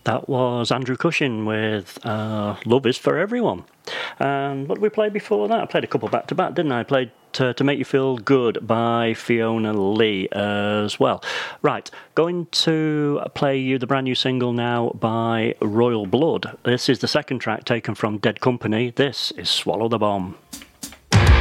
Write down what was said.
That was Andrew Cushing with Love Is For Everyone. And what did we play before that? I played a couple back-to-back, didn't I? I played To Make You Feel Good by Fiona Lee as well. Right, going to play you the brand new single now by Royal Blood. This is the second track taken from Dead Company. This is Swallow the Bomb.